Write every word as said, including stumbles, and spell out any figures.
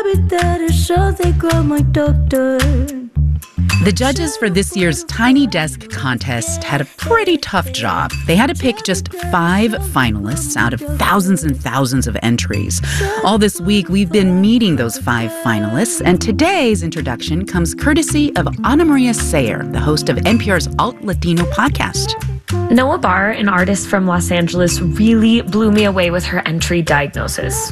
better, so they call my doctor. The judges for this year's Tiny Desk contest had a pretty tough job. They had to pick just five finalists out of thousands and thousands of entries. All this week, we've been meeting those five finalists, and today's introduction comes courtesy of Ana Maria Sayer, the host of N P R's Alt Latino podcast. Noah Barr, an artist from Los Angeles, really blew me away with her entry diagnosis.